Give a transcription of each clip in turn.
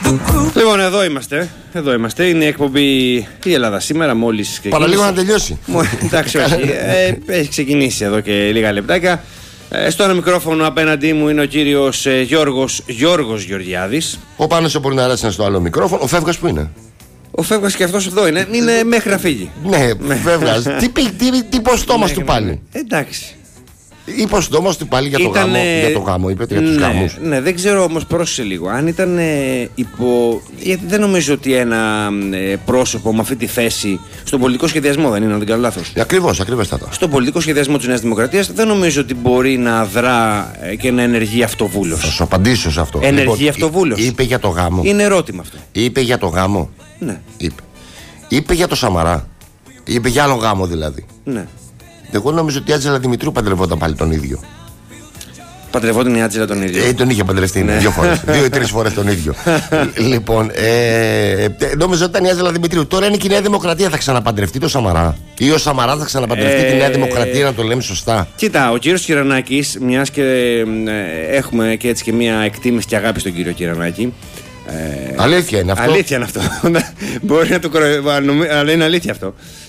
Λοιπόν, εδώ είμαστε. Είναι η εκπομπή Η Ελλάδα σήμερα, μόλις ξεκίνησε. Παραλίγο να τελειώσει. Εντάξει, όχι. Έχει ξεκινήσει εδώ και λίγα λεπτάκια. Στο ένα μικρόφωνο απέναντί μου είναι ο κύριος Γιώργος Γεωργιάδης. Ο Πάνος ο Πολυναράς είναι στο άλλο μικρόφωνο. Ο Φεύγας που είναι? Ο Φεύγας και αυτός εδώ είναι. Είναι μέχρι να φύγει. Ναι, Φεύγας. Τι ποστόμας του πάλι? Εντάξει. Είπε ο συντόμος του πάλι για το γάμο, είπε για τους γάμους. Ναι, δεν ξέρω όμως, πρόσεξε λίγο. Αν ήταν γιατί δεν νομίζω ότι ένα πρόσωπο με αυτή τη θέση στον πολιτικό σχεδιασμό, δεν είναι, αν δεν κάνω λάθος. Ακριβέστατα. Στον πολιτικό σχεδιασμό της Νέας Δημοκρατίας δεν νομίζω ότι μπορεί να δρά και να ενεργεί αυτοβούλος. Θα σου απαντήσω σε αυτό. Ενεργεί αυτοβούλος. Είπε για το γάμο. Είναι ερώτημα αυτό. Είπε για το γάμο. Ναι. Είπε για το Σαμαρά. Είπε για άλλο γάμο δηλαδή. Ναι. Εγώ νομίζω ότι η Άτζελα Δημητρίου παντρευόταν πάλι τον ίδιο. Παντρευόταν η Άτζελα τον ίδιο? Τον είχε παντρευτεί 2 φορές. 2 ή 3 φορές τον ίδιο. Λοιπόν, νομίζω ότι ήταν η Άτζελα Δημητρίου. Τώρα είναι και η Νέα Δημοκρατία. Θα ξαναπαντρευτεί το Σαμαρά? Ή ο Σαμαρά θα ξαναπαντρευτεί τη Νέα Δημοκρατία, να το λέμε σωστά? Κοίτα, ο κύριος Κυρανάκης, μιας και έχουμε και έτσι και μια εκτίμηση και αγάπη στον κύριο Κυρανάκη. Αλήθεια είναι αυτό. Αλήθεια είναι αυτό. Μπορεί να το κοροϊδεύει, αλλά είναι αλήθεια αυτό.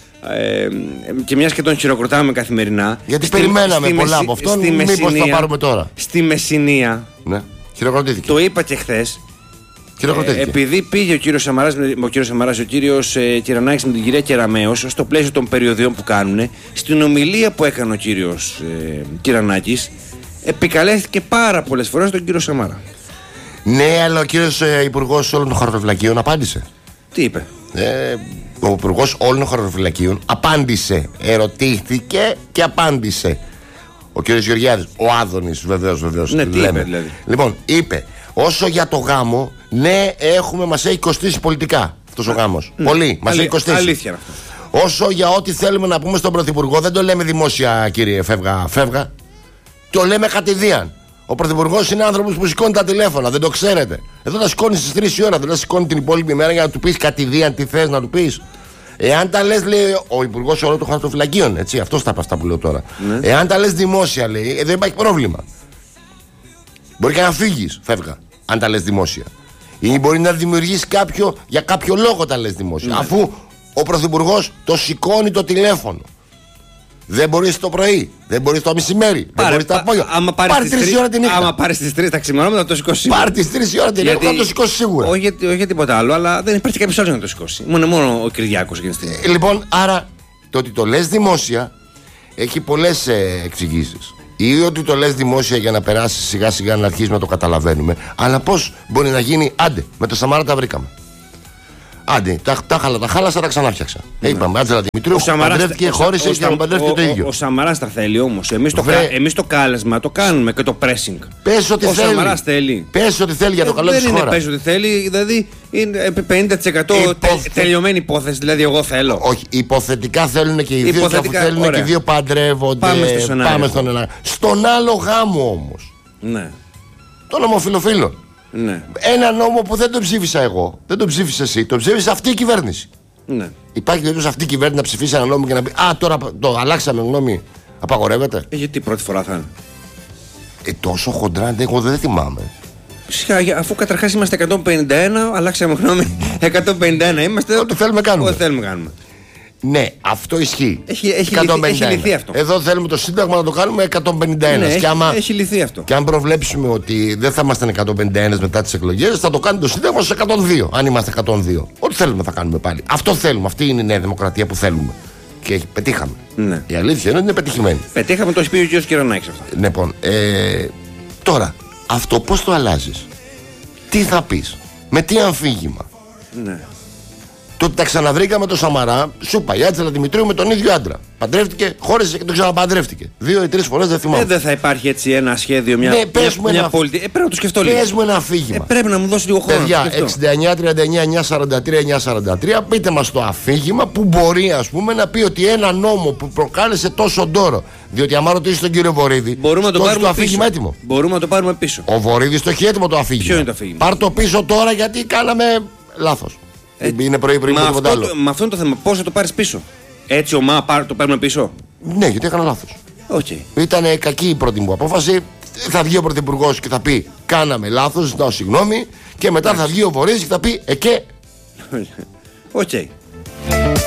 Και μιας και τον χειροκροτάμε καθημερινά. Γιατί περιμέναμε πολλά από αυτόν. Μήπως θα πάρουμε τώρα? Στη Μεσσηνία. Ναι, χειροκροτήθηκε. Το είπα και χθες. Επειδή πήγε ο κύριος Σαμαράς, ο κύριος Κυρανάκης με την κυρία Κεραμέως, στο πλαίσιο των περιοδιών που κάνουν, στην ομιλία που έκανε ο κύριος Κυρανάκης, επικαλέστηκε πάρα πολλές φορές τον κύριο Σαμαρά. Ναι, αλλά ο κύριος Υπουργός όλων των χαρτοφυλακίων απάντησε. Τι είπε? Ο Υπουργός όλων των χαρτοφυλακίων απάντησε. Ερωτήθηκε και απάντησε. Ο κύριος Γεωργιάδης, ο Άδωνης, βεβαίως. Ναι, τι είπε δηλαδή? Λοιπόν, είπε, όσο για το γάμο, ναι, μας έχει κοστίσει πολιτικά αυτός ο γάμος. Πολύ, μας έχει κοστίσει. Αλήθεια είναι αυτό. Όσο για ό,τι θέλουμε να πούμε στον Πρωθυπουργό, δεν το λέμε δημόσια, κύριε Φεύγα. Το λέμε κατηδίαν. Ο Πρωθυπουργός είναι άνθρωπος που σηκώνει τα τηλέφωνα, δεν το ξέρετε. Εδώ τα σηκώνει στις 3 η ώρα, δεν τα σηκώνει την υπόλοιπη μέρα για να του πεις κατηδίαν τι θες να του πεις. Εάν τα λες, λέει ο Υπουργός όλων των χαρτοφυλακίων, έτσι, αυτός τα αυτά που λέω τώρα. Ναι. Εάν τα λες δημόσια, λέει, δεν υπάρχει πρόβλημα. Μπορεί και να φύγεις, Φεύγα, αν τα λες δημόσια. Ή μπορεί να δημιουργήσει για κάποιο λόγο τα λες δημόσια. Ναι. Αφού ο Πρωθυπουργός το σηκώνει το τηλέφωνο. Δεν μπορείς το πρωί, δεν μπορείς το μεσημέρι, δεν μπορείς το απόγευμα. Πάρει 3 η ώρα την νύχτα. Άμα πάρεις τις 3 τα ξημερώματα, θα το σηκώσει. Πάρει τις 3 η ώρα την νύχτα, θα το σηκώσει σίγουρα. Όχι για τίποτα άλλο, αλλά δεν υπάρχει κάποιος άλλος να το σηκώσει. Μόνο ο Κυριάκος εκείνη τη στιγμή. Λοιπόν, άρα το ότι το λες δημόσια έχει πολλές εξηγήσεις. Ή ότι το λες δημόσια για να περάσει σιγά σιγά να αρχίσει να το καταλαβαίνουμε. Αλλά πώς μπορεί να γίνει? Άντε, με το Σαμάρα τα βρήκαμε. Άντε, τα χάλασα, τα ξανάφτιαξα. Είπαμε, Άτζελα Δημητρίου, παντρεύτηκε, χώρισε και να παντρεύτηκε το ίδιο. Ο Σαμαράς τα θέλει όμως. Εμείς το κάλεσμα το κάνουμε και το pressing. Πες ότι θέλει. Ο Σαμαράς θέλει. Πες ότι θέλει για το καλό της χώρας. Δεν είναι πες ότι θέλει, δηλαδή είναι 50% τελειωμένη υπόθεση, δηλαδή εγώ θέλω. Όχι, υποθετικά θέλουν και οι δύο, και αφού θέλουν και οι δύο παντρεύονται. Πάμε στον ένα. Στον άλλο γάμο όμως. Ναι. Τον ομοφιλοφίλων. Ναι. Ένα νόμο που δεν τον ψήφισα εγώ, δεν τον ψήφισε εσύ, τον ψήφισε αυτή η κυβέρνηση. Ναι. Υπάρχει περίπτωση αυτή η κυβέρνηση να ψηφίσει ένα νόμο και να πει α, τώρα το αλλάξαμε γνώμη, απαγορεύεται? Γιατί πρώτη φορά θα είναι? Τόσο χοντρά, εγώ δεν θυμάμαι. Φυσικά, αφού καταρχάς είμαστε 151, αλλάξαμε γνώμη. 151 είμαστε. Ό,τι θέλουμε κάνουμε. Ό,τι θέλουμε κάνουμε. Ναι, αυτό ισχύει. Έχει λυθεί αυτό. Εδώ θέλουμε το Σύνταγμα να το κάνουμε 151. Ναι, έχει λυθεί αυτό. Και αν προβλέψουμε ότι δεν θα ήμασταν 151 μετά τις εκλογές, θα το κάνει το Σύνταγμα στους 102. Αν είμαστε 102. Ό,τι θέλουμε θα κάνουμε πάλι. Αυτό θέλουμε. Αυτή είναι η Νέα Δημοκρατία που θέλουμε. Και πετύχαμε. Ναι. Η αλήθεια είναι ότι είναι πετυχημένη. Πετύχαμε, το σπίτι ο κ. Κυρανάκης αυτό. Λοιπόν, τώρα, αυτό πώς το αλλάζεις? Τι θα πεις? Με τι αμφίγημα? Ναι. Το ότι τα ξαναβρήκαμε το Σαμαρά, σου είπα, η Άτζελα Δημητρίου με τον ίδιο άντρα. Παντρεύτηκε, χώρισε και τον ξαναπαντρεύτηκε. 2 ή 3 φορές, δεν θυμάμαι. Δεν θα υπάρχει έτσι ένα σχέδιο, μια πολιτική. Πρέπει να το σκεφτώ λίγο. Πες μου ένα αφήγημα. Πρέπει να μου δώσει λίγο χρόνο. Παιδιά, 69-39-943-943, πείτε μας το αφήγημα που μπορεί, ας πούμε, να πει ότι ένα νόμο που προκάλεσε τόσο ντόρο. Διότι άμα ρωτήσει τον κύριο Βορίδη, μπορούμε να το πάρουμε αφήγημα έτοιμο. Μπορούμε να το πάρουμε πίσω. Ο Βορίδης το έχει έτοιμο το αφήγημα. Ποιο είναι το αφήγημα? Πάρ' το πίσω τώρα γιατί κάναμε λάθος. Είναι πρωί πριν από τίποτα άλλο. Με αυτό είναι το θέμα. Πώς θα το πάρεις πίσω? Έτσι το παίρνουμε πίσω? Ναι, γιατί έκανα λάθος. Okay. Ήταν κακή η πρώτη μου απόφαση. θα βγει ο Πρωθυπουργός και θα πει κάναμε λάθος, ζητάω συγγνώμη, και μετά θα βγει ο Βορύδης και θα πει εκέ. Οκ.